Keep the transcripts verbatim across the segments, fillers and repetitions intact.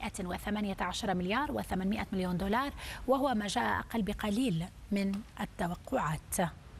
مئة وثمانية عشر مليار وثمانمئة مليون دولار، وهو ما جاء أقل بقليل من التوقعات.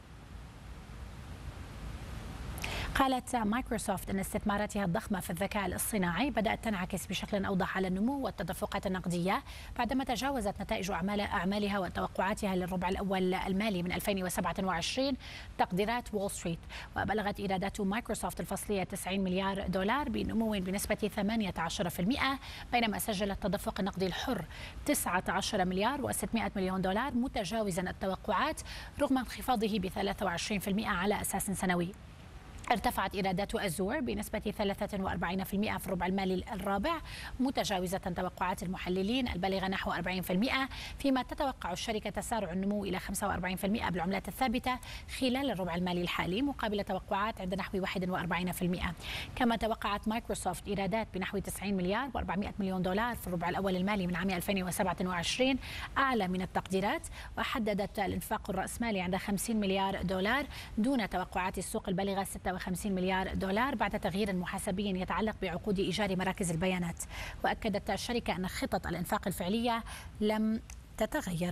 قالت مايكروسوفت أن استثماراتها الضخمة في الذكاء الاصطناعي بدأت تنعكس بشكل أوضح على النمو والتدفقات النقدية بعدما تجاوزت نتائج أعمال أعمالها وتوقعاتها للربع الأول المالي من ألفين وسبعة وعشرين تقديرات وول ستريت، وبلغت إيرادات مايكروسوفت الفصلية تسعين مليار دولار بنمو بنسبة ثمانية عشر بالمئة، بينما سجل التدفق النقدي الحر تسعة عشر مليار وستمئة مليون دولار متجاوزا التوقعات رغم انخفاضه ب ثلاثة وعشرين بالمئة على أساس سنوي. ارتفعت إيرادات أزور بنسبة ثلاثة وأربعين بالمئة في الربع المالي الرابع متجاوزة توقعات المحللين البالغة نحو أربعين بالمئة، فيما تتوقع الشركة تسارع النمو إلى خمسة وأربعين بالمئة بالعملات الثابتة خلال الربع المالي الحالي مقابل توقعات عند نحو واحد وأربعين بالمئة. كما توقعت مايكروسوفت إيرادات بنحو تسعين مليار وأربعمئة مليون دولار في الربع الأول المالي من عام ألفين وسبعة وعشرين أعلى من التقديرات، وحددت الإنفاق الرأسمالي عند خمسين مليار دولار دون توقعات السوق البالغة ستة وخمسين مليار دولار بعد تغيير محاسبي يتعلق بعقود إيجار مراكز البيانات. وأكدت الشركة أن خطط الإنفاق الفعلية لم تتغير.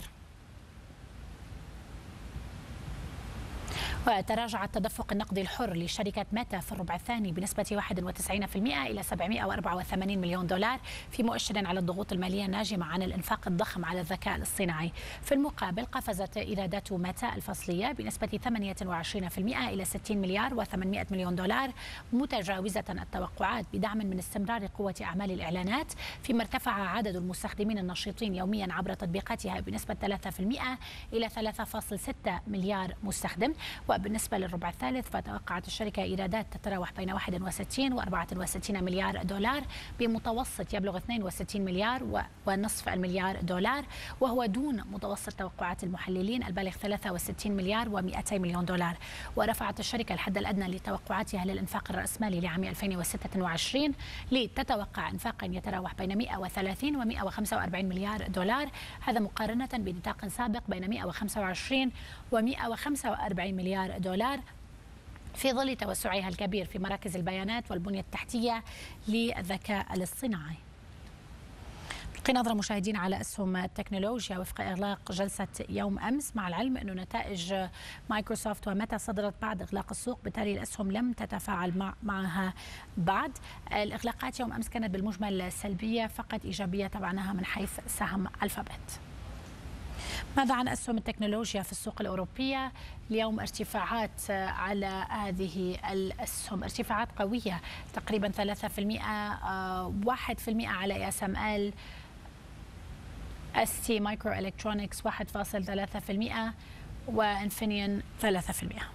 وتراجع التدفق النقدي الحر لشركة ميتا في الربع الثاني بنسبة واحد وتسعين بالمئة إلى سبعمئة وأربعة وثمانين مليون دولار، في مؤشر على الضغوط المالية الناجمة عن الإنفاق الضخم على الذكاء الاصطناعي. في المقابل قفزت إيرادات ميتا الفصلية بنسبة ثمانية وعشرين بالمئة إلى ستين مليار وثمانمئة مليون دولار متجاوزة التوقعات بدعم من استمرار قوة أعمال الإعلانات، فيما ارتفع عدد المستخدمين النشيطين يوميا عبر تطبيقاتها بنسبة ثلاثة بالمئة إلى ثلاثة فاصلة ستة مليار مستخدم. وبالنسبة للربع الثالث فتوقعت الشركة إيرادات تتراوح بين واحد وستين وأربعة وستين مليار دولار بمتوسط يبلغ اثنين وستين مليار ونصف المليار دولار، وهو دون متوسط توقعات المحللين البالغ ثلاثة وستين مليار ومئتين مليون دولار. ورفعت الشركة الحد الأدنى لتوقعاتها للإنفاق الرأسمالي لعام ألفين وستة وعشرين لتتوقع إنفاقا يتراوح بين مئة وثلاثين ومئة وخمسة وأربعين مليار دولار، هذا مقارنة بنطاق سابق بين مئة وخمسة وعشرين ومئة وخمسة وأربعين مليار دولار في ظل توسعها الكبير في مراكز البيانات والبنية التحتية للذكاء الاصطناعي. نلقي نظرة مشاهدين على أسهم التكنولوجيا وفق إغلاق جلسة يوم أمس، مع العلم أنه نتائج مايكروسوفت وميتا صدرت بعد إغلاق السوق، بالتالي الأسهم لم تتفاعل مع معها بعد. الإغلاقات يوم أمس كانت بالمجمل سلبية، فقط إيجابية تبعناها من حيث سهم الفابت. ماذا عن أسهم التكنولوجيا في السوق الأوروبية؟ اليوم ارتفاعات على هذه الأسهم، ارتفاعات قوية تقريبا ثلاثة بالمئة، واحد بالمئة على اس ام ال، اس تي مايكرو الكترونكس واحد فاصلة ثلاثة بالمئة، وانفينيون ثلاثة بالمئة.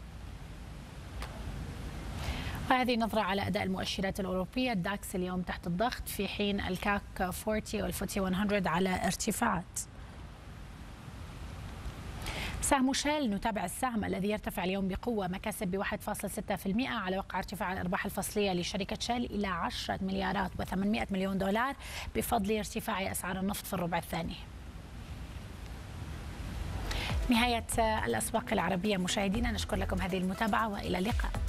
وهذه نظرة على أداء المؤشرات الأوروبية. الداكس اليوم تحت الضغط، في حين الكاك أربعين والفوتي مئة على ارتفاعات. سهم شال، نتابع السهم الذي يرتفع اليوم بقوة، مكاسب بواحد فاصلة ستة بالمئة على وقع ارتفاع الأرباح الفصلية لشركة شال إلى عشرة مليارات وثمانمئة مليون دولار بفضل ارتفاع أسعار النفط في الربع الثاني. نهاية الأسواق العربية مشاهدينا، نشكر لكم هذه المتابعة وإلى اللقاء.